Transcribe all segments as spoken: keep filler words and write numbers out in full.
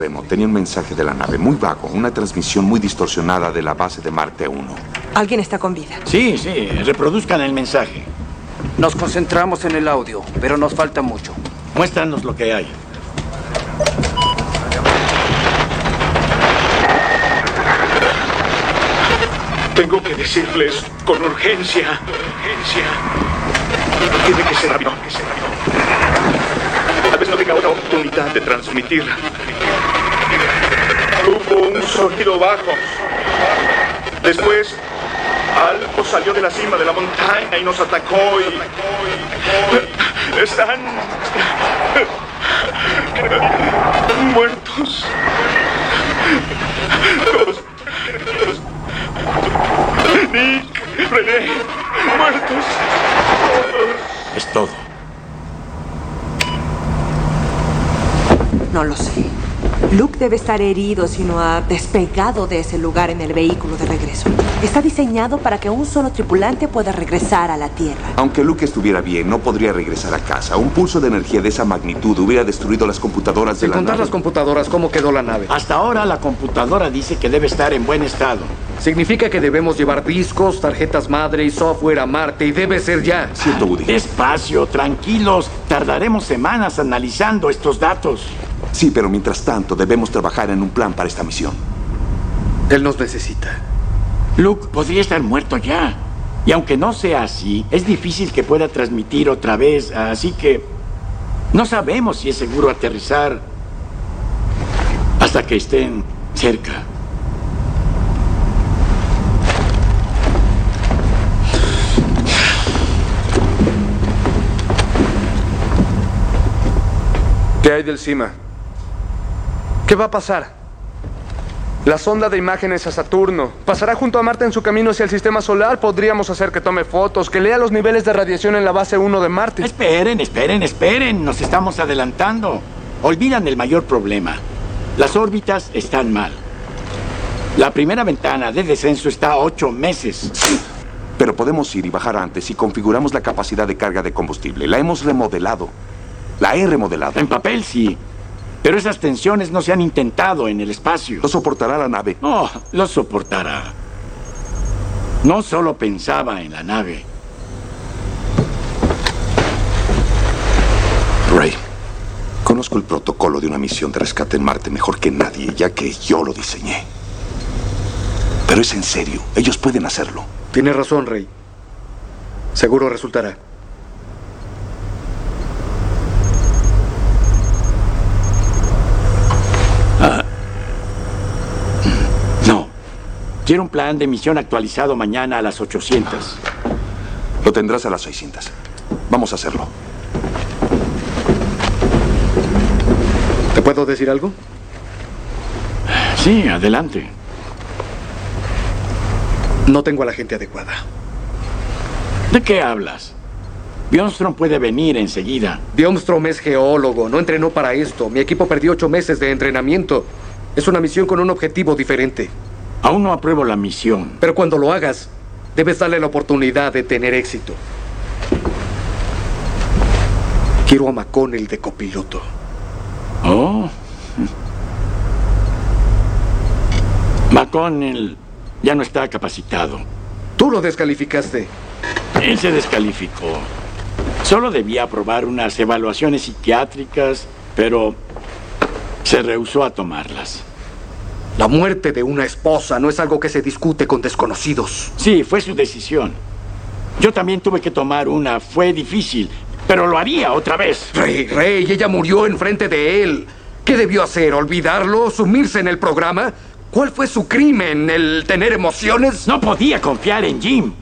Tenía un mensaje de la nave muy vago, una transmisión muy distorsionada de la base de Marte uno. ¿Alguien está con vida? Sí, sí, reproduzcan el mensaje. Nos concentramos en el audio, pero nos falta mucho. Muéstranos lo que hay. Tengo que decirles con urgencia, urgencia. Tiene que ser rápido, que ser rápido. Tal vez no tenga otra oportunidad de transmitir. Hubo un sonido bajo. Después, algo salió de la cima de la montaña y nos atacó y... Están... muertos. Todos. Nick, René, muertos. Es todo. No lo sé. Luke debe estar herido si no ha despegado de ese lugar en el vehículo de regreso. Está diseñado para que un solo tripulante pueda regresar a la Tierra. Aunque Luke estuviera bien, no podría regresar a casa. Un pulso de energía de esa magnitud hubiera destruido las computadoras de Sin la contar nave. las computadoras, ¿cómo quedó la nave? Hasta ahora la computadora dice que debe estar en buen estado. Significa que debemos llevar discos, tarjetas madre y software a Marte y debe ser ya. Siento, Woody. Despacio, tranquilos. Tardaremos semanas analizando estos datos. Sí, pero mientras tanto debemos trabajar en un plan para esta misión. Él nos necesita. Luke podría estar muerto ya. Y aunque no sea así, es difícil que pueda transmitir otra vez. Así que no sabemos si es seguro aterrizar hasta que estén cerca. ¿Qué hay del CIMA? ¿Qué va a pasar? La sonda de imágenes a Saturno pasará junto a Marte en su camino hacia el sistema solar. Podríamos hacer que tome fotos, que lea los niveles de radiación en la base uno de Marte. Esperen, esperen, esperen. Nos estamos adelantando. Olvidan el mayor problema. Las órbitas están mal. La primera ventana de descenso está a ocho meses. Pero podemos ir y bajar antes si configuramos la capacidad de carga de combustible. La hemos remodelado. La he remodelado. En papel sí. Pero esas tensiones no se han intentado en el espacio. ¿Lo soportará la nave? No, lo soportará. No solo pensaba en la nave. Ray, conozco el protocolo de una misión de rescate en Marte mejor que nadie, ya que yo lo diseñé. Pero es en serio. Ellos pueden hacerlo. Tiene razón, Rey. Seguro resultará. Quiero un plan de misión actualizado mañana a las ochocientas. Lo tendrás a las seiscientas. Vamos a hacerlo. ¿Te puedo decir algo? Sí, adelante. No tengo a la gente adecuada. ¿De qué hablas? Bjornstrom puede venir enseguida. Bjornstrom es geólogo, no entrenó para esto. Mi equipo perdió ocho meses de entrenamiento. Es una misión con un objetivo diferente. Aún no apruebo la misión. Pero cuando lo hagas, debes darle la oportunidad de tener éxito. Quiero a McConnell de copiloto. Oh. McConnell ya no está capacitado. Tú lo descalificaste. Él se descalificó. Solo debía aprobar unas evaluaciones psiquiátricas, pero se rehusó a tomarlas. La muerte de una esposa no es algo que se discute con desconocidos. Sí, fue su decisión. Yo también tuve que tomar una. Fue difícil, pero lo haría otra vez. Rey, Rey, ella murió enfrente de él. ¿Qué debió hacer? ¿Olvidarlo? ¿Sumirse en el programa? ¿Cuál fue su crimen? ¿El tener emociones? No podía confiar en Jim.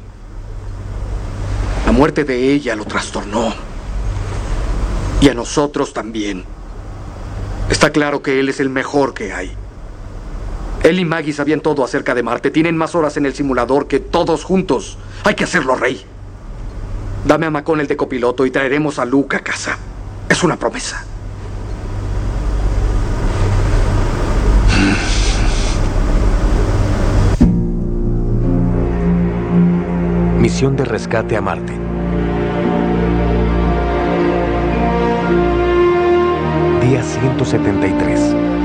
La muerte de ella lo trastornó. Y a nosotros también. Está claro que él es el mejor que hay. Él y Maggie sabían todo acerca de Marte. Tienen más horas en el simulador que todos juntos. Hay que hacerlo, Rey. Dame a McConnell de copiloto y traeremos a Luke a casa. Es una promesa. Misión de rescate a Marte. Día ciento setenta y tres.